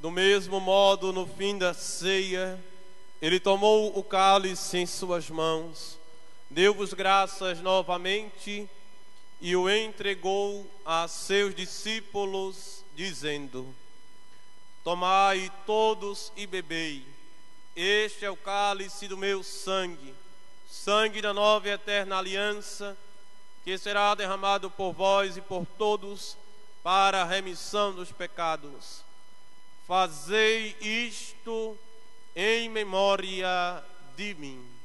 Do mesmo modo, no fim da ceia, ele tomou o cálice em suas mãos, deu-vos graças novamente e o entregou a seus discípulos, dizendo: tomai todos e bebei, este é o cálice do meu sangue, sangue da nova e eterna aliança, que será derramado por vós e por todos para a remissão dos pecados. Fazei isto em memória de mim.